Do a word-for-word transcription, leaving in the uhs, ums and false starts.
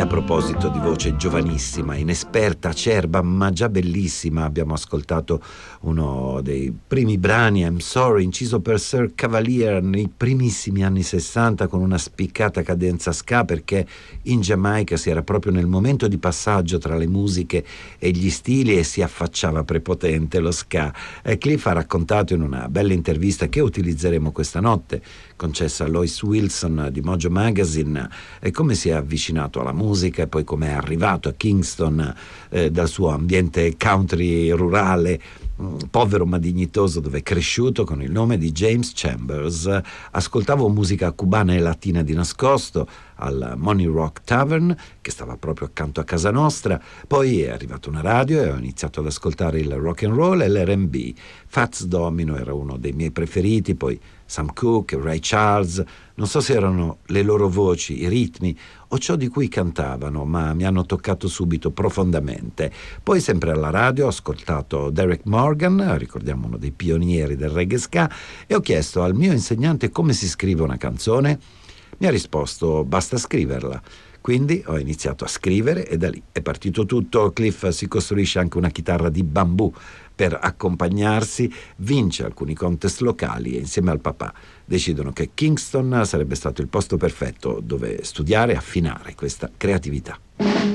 a proposito di voce giovanissima, inesperta, acerba, ma già bellissima, abbiamo ascoltato uno dei primi brani, I'm Sorry, inciso per Sir Cavalier nei primissimi anni sessanta con una spiccata cadenza ska, perché in Giamaica si era proprio nel momento di passaggio tra le musiche e gli stili e si affacciava prepotente lo ska. E Cliff ha raccontato in una bella intervista che utilizzeremo questa notte, concessa a Lois Wilson di Mojo Magazine, e come si è avvicinato alla musica e poi come è arrivato a Kingston eh, dal suo ambiente country rurale, mh, povero ma dignitoso, dove è cresciuto con il nome di James Chambers. Ascoltavo musica cubana e latina di nascosto al Money Rock Tavern, che stava proprio accanto a casa nostra. Poi è arrivata una radio e ho iniziato ad ascoltare il rock and roll e l'R and B. Fats Domino era uno dei miei preferiti, poi Sam Cooke, Ray Charles. Non so se erano le loro voci, i ritmi o ciò di cui cantavano, ma mi hanno toccato subito profondamente. Poi sempre alla radio ho ascoltato Derek Morgan, ricordiamo uno dei pionieri del reggae ska, e ho chiesto al mio insegnante come si scrive una canzone. Mi ha risposto: basta scriverla. Quindi ho iniziato a scrivere e da lì è partito tutto. Cliff si costruisce anche una chitarra di bambù per accompagnarsi, vince alcuni contest locali e insieme al papà decidono che Kingston sarebbe stato il posto perfetto dove studiare e affinare questa creatività.